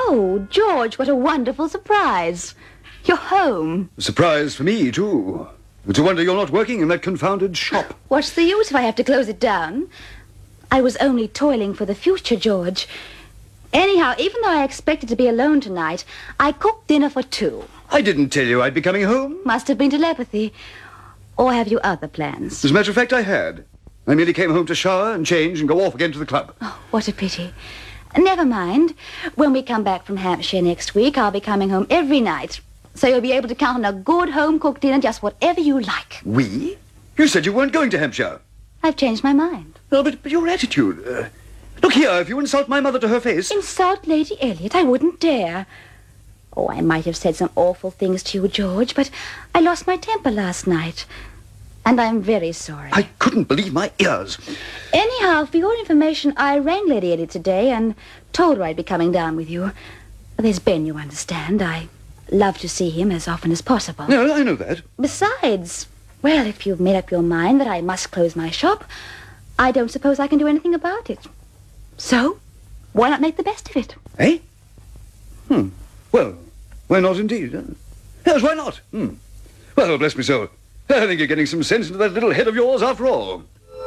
Oh, George, what a wonderful surprise. You're home. A surprise for me, too. It's a wonder you're not working in that confounded shop. What's the use if I have to close it down? I was only toiling for the future, George. Anyhow, even though I expected to be alone tonight, I cooked dinner for two. I didn't tell you I'd be coming home. Must have been telepathy. Or have you other plans? As a matter of fact, I had. I merely came home to shower and change and go off again to the club. Oh, what a pity. Never mind. When we come back from Hampshire next week, I'll be coming home every night. So you'll be able to count on a good home-cooked dinner, just whatever you like. We? You said you weren't going to Hampshire. I've changed my mind. No, but your attitude... look here, if you insult my mother to her face... Insult Lady Elliot? I wouldn't dare. Oh, I might have said some awful things to you, George, but I lost my temper last night. And I'm very sorry. I couldn't believe my ears. Anyhow, for your information, I rang Lady Elliot today and told her I'd be coming down with you. There's Ben, you understand. I love to see him as often as possible. No, I know that. Besides, well, if you've made up your mind that I must close my shop, I don't suppose I can do anything about it. So, why not make the best of it? Eh? Well, why not indeed? Yes, why not? Well, bless me soul. I think you're getting some sense into that little head of yours after all.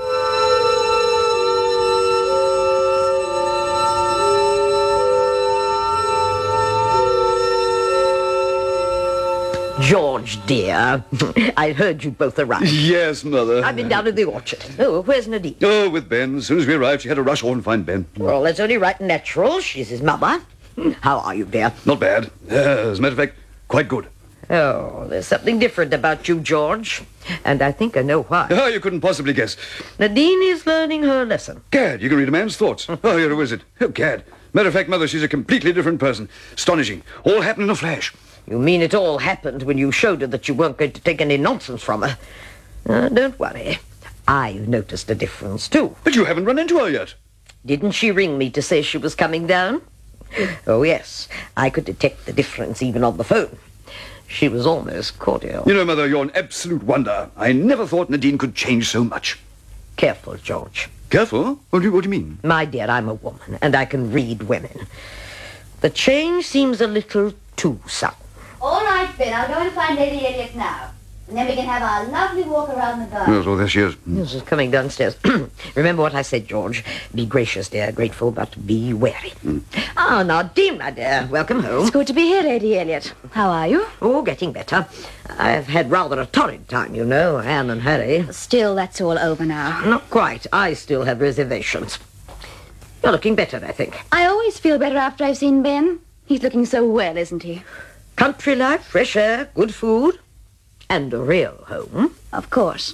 George, dear, I heard you both arrived. Yes, Mother. I've been down to the orchard. Oh, where's Nadine? Oh, with Ben. As soon as we arrived, she had to rush on and find Ben. Well, that's only right and natural. She's his mother. How are you, dear? Not bad. As a matter of fact, quite good. Oh, there's something different about you, George. And I think I know why. Oh, you couldn't possibly guess. Nadine is learning her lesson. Gad, you can read a man's thoughts. Oh, you're a wizard. Oh, Gad. Matter of fact, Mother, she's a completely different person. Astonishing. All happened in a flash. You mean it all happened when you showed her that you weren't going to take any nonsense from her? Don't worry. I've noticed a difference, too. But you haven't run into her yet. Didn't she ring me to say she was coming down? Oh, yes. I could detect the difference even on the phone. She was almost cordial. You know, Mother, you're an absolute wonder. I never thought Nadine could change so much. Careful, George. Careful? What do you mean? My dear, I'm a woman, and I can read women. The change seems a little too sudden. All right, Ben, I'll go and find Lady Elliot now. And then we can have our lovely walk around the garden. Yes, well, there she is. Yes, she's coming downstairs. Remember what I said, George. Be gracious, dear, grateful, but be wary. Ah, Nadine, my dear, welcome home. It's good to be here, Lady Elliot. How are you? Oh, getting better. I've had rather a torrid time, you know, Anne and Harry. Still, that's all over now. Not quite. I still have reservations. You're looking better, I think. I always feel better after I've seen Ben. He's looking so well, isn't he? Country life, fresh air, good food, and a real home. Of course.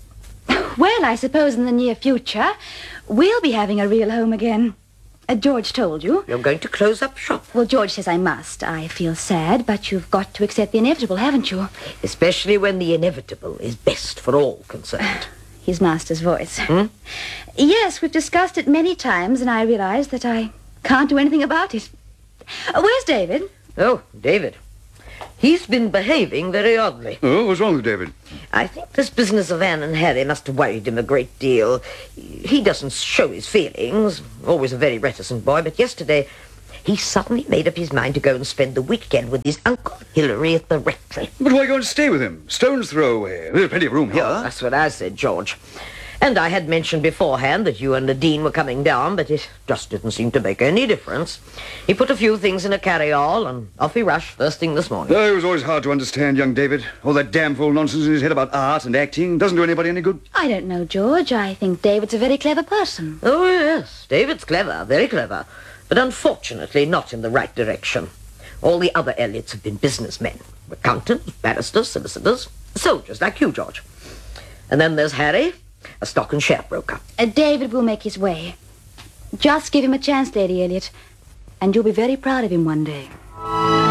Well, I suppose in the near future, we'll be having a real home again. George told you. You're going to close up shop. Well, George says I must. I feel sad, but you've got to accept the inevitable, haven't you? Especially when the inevitable is best for all concerned. His master's voice. Yes, we've discussed it many times, and I realize that I can't do anything about it. Where's David? Oh, David. He's been behaving very oddly. Oh, what's wrong with David? I think this business of Anne and Harry must have worried him a great deal. He doesn't show his feelings, always a very reticent boy, but yesterday he suddenly made up his mind to go and spend the weekend with his Uncle Hilary at the rectory. But why go and stay with him? Stone's throw away. There's plenty of room here. Oh, that's what I said, George. And I had mentioned beforehand that you and Nadine were coming down, but it just didn't seem to make any difference. He put a few things in a carry-all, and off he rushed first thing this morning. Oh, it was always hard to understand, young David. All that damn fool nonsense in his head about art and acting doesn't do anybody any good. I don't know, George. I think David's a very clever person. Oh, yes, David's clever, very clever, but unfortunately not in the right direction. All the other Elliots have been businessmen, accountants, barristers, solicitors, soldiers like you, George. And then there's Harry, a stock and share broker. David will make his way. Just give him a chance, Lady Elliot, and you'll be very proud of him one day.